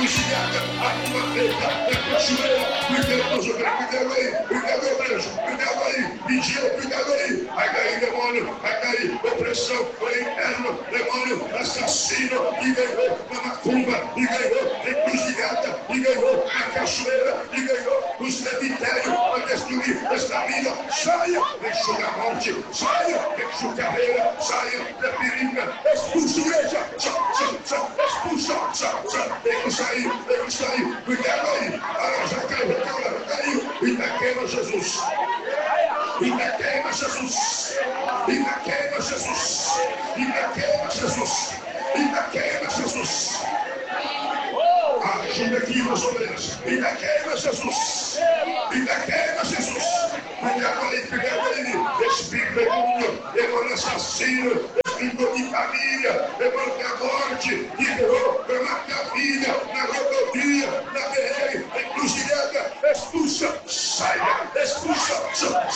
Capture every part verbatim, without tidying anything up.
encruzilhada, a tua treta, é cachoeira. Cuidado com o jogar, cuidado aí, cuidado aí, cuidado aí, vigia, cuidado aí. Vai cair demônio, vai cair opressão, o inferno, demônio, assassino, e ganhou na macumba, e ganhou na encruzilhada, e ganhou na cachoeira, e ganhou no cemitério para destruir esta vida. Saia, enxuga a morte, saia, enxuga a carreira, saia da periga, expulsa a igreja, expulsa, tem que sair, tem que sair, cuidado aí, ah, já caiu, já caiu, já caiu, ainda queima Jesus, ainda queima Jesus, ainda queima Jesus, ainda queima Jesus, ainda queima Jesus. Ajuda aqui, meus obreiros. Ainda queima Jesus. Ainda queima Jesus. Cuidado aí, cuidado aí. Espírito imundo, demônio assassino, espírito de família, demônio da morte, liberou para matar a vida, na rodovia, na B R, na encruzilhada, expulsa, saia, expulsa,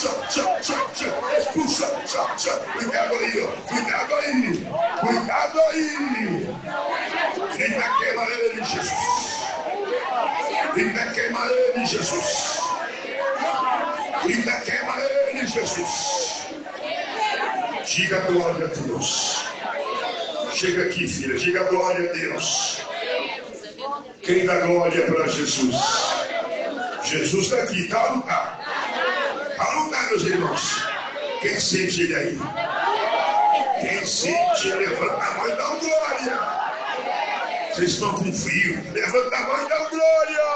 expulsa, cuidado aí, ó. Cuidado aí, cuidado aí. Ainda queima ele, Jesus. Ainda queima ele, Jesus. Ainda queima ele, Jesus. Diga glória a Deus. Chega aqui, filha. Diga glória a Deus. Quem dá glória para Jesus? Jesus está aqui. Está ou não está? Está ou não está, meus irmãos? Quem sente ele aí? Quem sente, levanta a mão e dá glória. Vocês estão com frio. Levanta a mão e dá glória.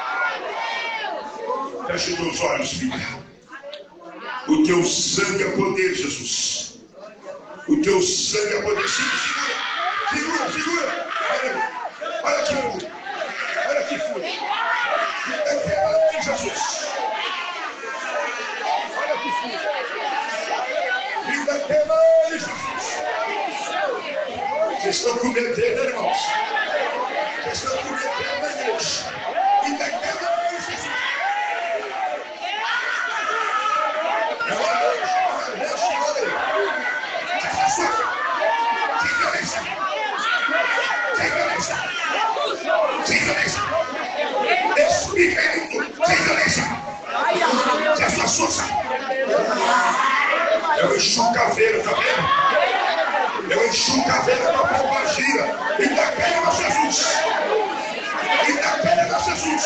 Feche os olhos, filha. O teu sangue é poder, Jesus. O teu sangue é poder. Segura, segura, segura. Olha, olha aqui, olha aqui, fúria. É que é Jesus. Olha aqui, fúria. Ainda queima ele, Jesus. Vocês estão com medo dele, né, irmãos? Vocês estão com medo dele, né, Deus? Ainda queima ele, Jesus. Explica aí, sem violência. É sua força. Eu encho o caveiro, tá vendo? Eu encho o caveiro da pombagira. Ainda queima Jesus. Ainda queima Jesus.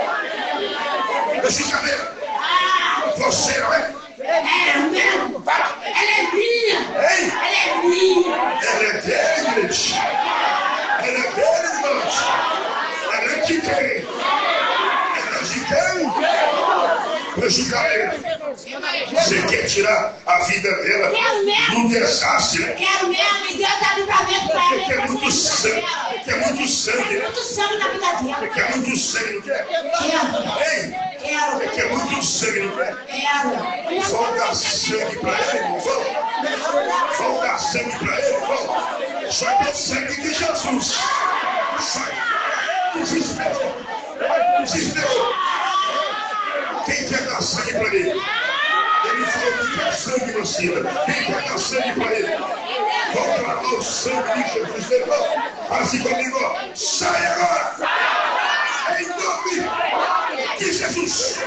Esse caveiro. Você não é? É mesmo? Fala. Ela é minha. Ei? Ela é minha. Ela é dele, igreja. Ela é dele, irmãos. Ela é de quem? Ela é de quem? Prejudicar ele. Você quer tirar a vida dela do desastre? Quero mesmo, e Deus dá livramento pra ela. Porque é muito sangue. Porque é muito sangue. É muito sangue na vida dela. Porque é muito sangue, não quer? Quero. Ei? Quero. Porque é muito sangue, não quer? Quero. Vamos dar sangue pra ele, irmão. Vamos. Vamos dar sangue pra ele, vamos. Só que é o sangue de Jesus. Sai. Desespero. Desespero. Quem quer dar sangue pra ele? Ele falou que quer sangue no cima. Quem quer dar sangue pra ele? Vamos clamar o sangue de Jesus. Irmão, assim comigo. Sai agora. Em nome de Jesus.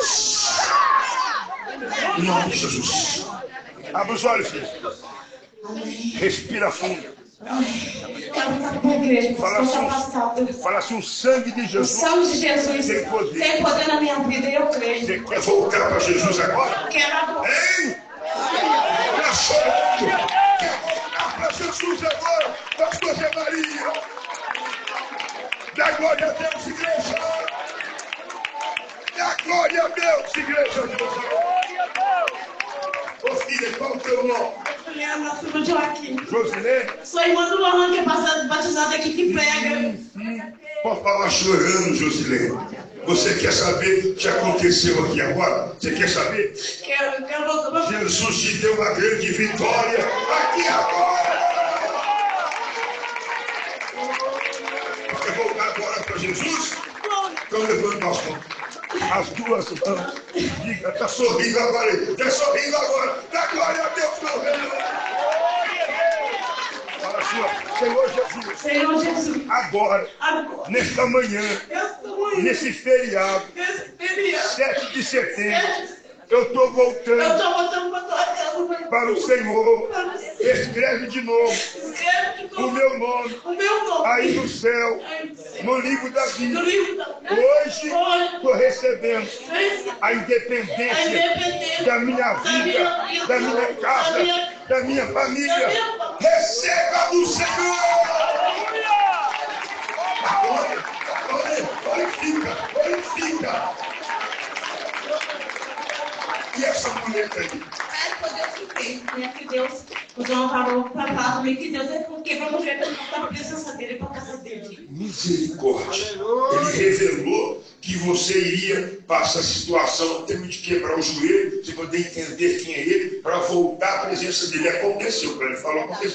Em nome de Jesus. Abra os olhos, filho. Respira fundo. Quero ficar com a igreja. Fala Estou assim, passado. fala assim, o sangue de O Jesus. sangue de Jesus Tem poder. tem poder na minha vida e eu creio. Você quer voltar para Jesus agora? Quero agora. Hein? Tá chorando. Quer voltar para Jesus agora? Pastor Zé Maria. Dá glória a Deus, igreja. Dá glória a Deus, igreja. Ô filha, qual o teu nome? Juliana, filho de Joaquim. Josilene? Sou irmã do Lohan, que é passado- batizado aqui, que prega. Pode falar chorando, Josilene. Você quer saber o que aconteceu aqui agora? Você quer saber? Quero, quero voltar. Jesus te deu uma grande vitória aqui agora. Quer voltar agora para Jesus? Então levanta as mãos. As duas mãos. Diga, está sorrindo agora. Está sorrindo agora. Dá glória a Deus, meu reino. Fala assim, ó, Senhor Jesus, Senhor Jesus, agora, agora, nesta manhã, esta manhã, nesse feriado, nesse feriado, sete de setembro, sete, eu estou eu voltando estou voltando para tua casa, para o Senhor. para o Senhor. Escreve de novo Escreve de o novo meu nome o meu nome aí no céu, aí no céu, no livro da no vida. livro da vida. Hoje Hoje, estou recebendo esse- a a independência independência da minha vida, minha- da minha casa, da minha- da minha da família. minha família. Receba do Senhor! Glória, glória, glorifica, glorifica. E essa mulher aí? Ai, por Deus que fez, né? Que Deus usou um valor para falar também que Deus é porque para mulher não está presença dele para a casa dele. Misericórdia. Ele revelou que você iria passar a situação, tendo de quebrar o joelho, você poder entender quem é ele, para voltar à presença dele. Aconteceu, para ele falou, aconteceu.